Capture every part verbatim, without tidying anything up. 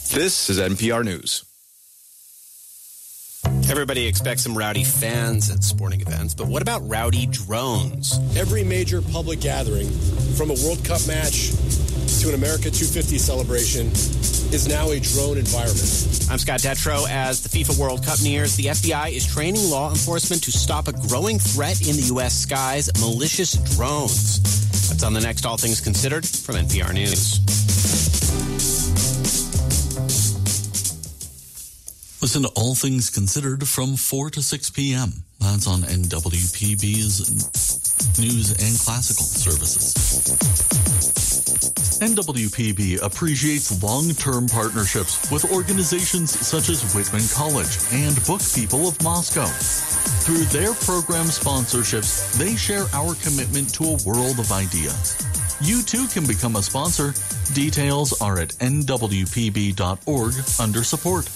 This is N P R News. Everybody expects some rowdy fans at sporting events, but what about rowdy drones? Every major public gathering, from a World Cup match to an America two fifty celebration, is now a drone environment. I'm Scott Detrow. As the FIFA World Cup nears, the F B I is training law enforcement to stop a growing threat in the U S skies, malicious drones. That's on the next All Things Considered from N P R News. Listen to All Things Considered from four to six p.m. That's on N W P B's News and Classical Services. N W P B appreciates long-term partnerships with organizations such as Whitman College and Book People of Moscow. Through their program sponsorships, they share our commitment to a world of ideas. You too can become a sponsor. Details are at N W P B dot org under support.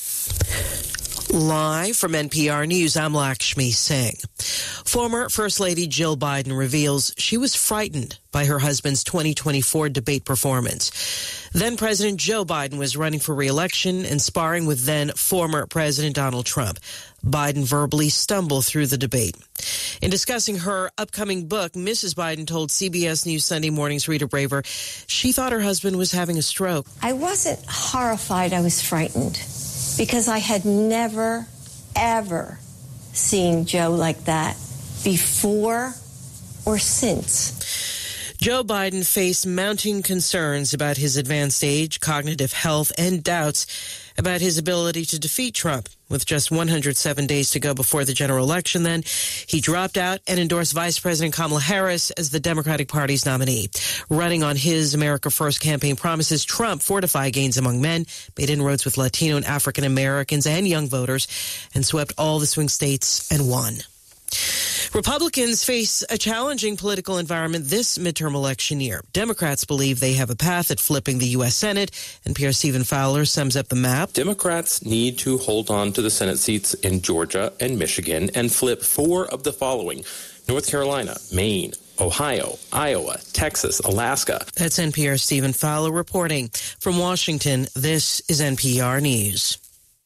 Live from N P R News, I'm Lakshmi Singh. Former First Lady Jill Biden reveals she was frightened by her husband's twenty twenty-four debate performance. Then President Joe Biden was running for re-election and sparring with then former President Donald Trump. Biden verbally stumbled through the debate. In discussing her upcoming book, Missus Biden told C B S News Sunday Morning's Rita Braver she thought her husband was having a stroke. I wasn't horrified, I was frightened. Because I had never, ever seen Joe like that before or since. Joe Biden faced mounting concerns about his advanced age, cognitive health, and doubts about his ability to defeat Trump. With just one hundred seven days to go before the general election, then, he dropped out and endorsed Vice President Kamala Harris as the Democratic Party's nominee. Running on his America First campaign promises, Trump fortified gains among men, made inroads with Latino and African Americans and young voters, and swept all the swing states and won. Republicans face a challenging political environment this midterm election year. Democrats believe they have a path at flipping the U S Senate, and N P R's Stephen Fowler sums up the map. Democrats need to hold on to the Senate seats in Georgia and Michigan and flip four of the following: North Carolina, Maine, Ohio, Iowa, Texas, Alaska. That's N P R's Stephen Fowler reporting. From Washington, this is N P R News.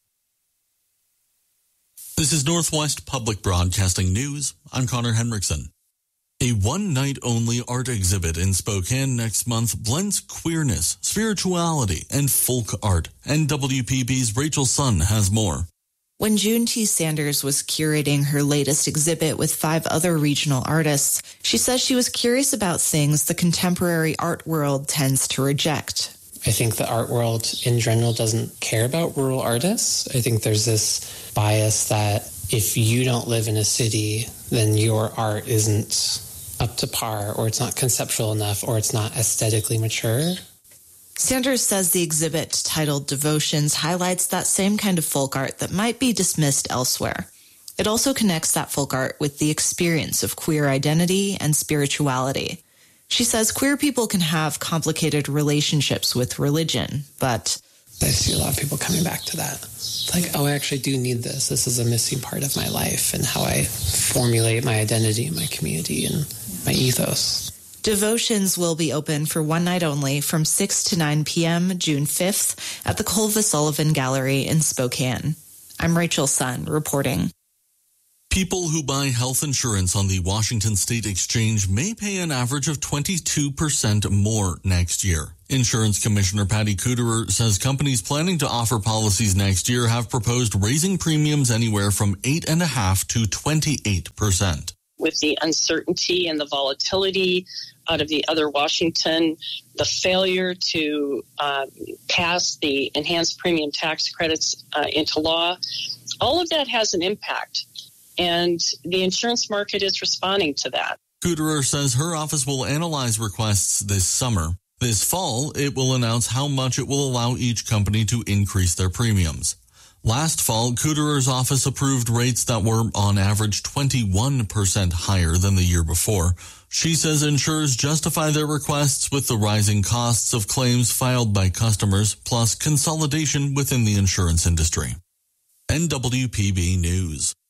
This is Northwest Public Broadcasting News. I'm Connor Henriksen. A one-night-only art exhibit in Spokane next month blends queerness, spirituality, and folk art. N W P B's Rachel Sun has more. When June T. Sanders was curating her latest exhibit with five other regional artists, she says she was curious about things the contemporary art world tends to reject. I think the art world in general doesn't care about rural artists. I think there's this bias that if you don't live in a city, then your art isn't up to par, or it's not conceptual enough, or it's not aesthetically mature. Sanders says the exhibit, titled Devotions, highlights that same kind of folk art that might be dismissed elsewhere. It also connects that folk art with the experience of queer identity and spirituality. She says queer people can have complicated relationships with religion, but I see a lot of people coming back to that. It's like, oh, I actually do need this. This is a missing part of my life and how I formulate my identity, my community, and my ethos. Devotions will be open for one night only from six to nine p.m. June fifth at the Culva Sullivan Gallery in Spokane. I'm Rachel Sun reporting. People who buy health insurance on the Washington State Exchange may pay an average of twenty-two percent more next year. Insurance Commissioner Patty Kuderer says companies planning to offer policies next year have proposed raising premiums anywhere from eight point five to twenty-eight percent. With the uncertainty and the volatility out of the other Washington, the failure to uh, pass the enhanced premium tax credits uh, into law, all of that has an impact. And the insurance market is responding to that. Kuderer says her office will analyze requests this summer. This fall, it will announce how much it will allow each company to increase their premiums. Last fall, Kuderer's office approved rates that were, on average, twenty-one percent higher than the year before. She says insurers justify their requests with the rising costs of claims filed by customers, plus consolidation within the insurance industry. N W P B News.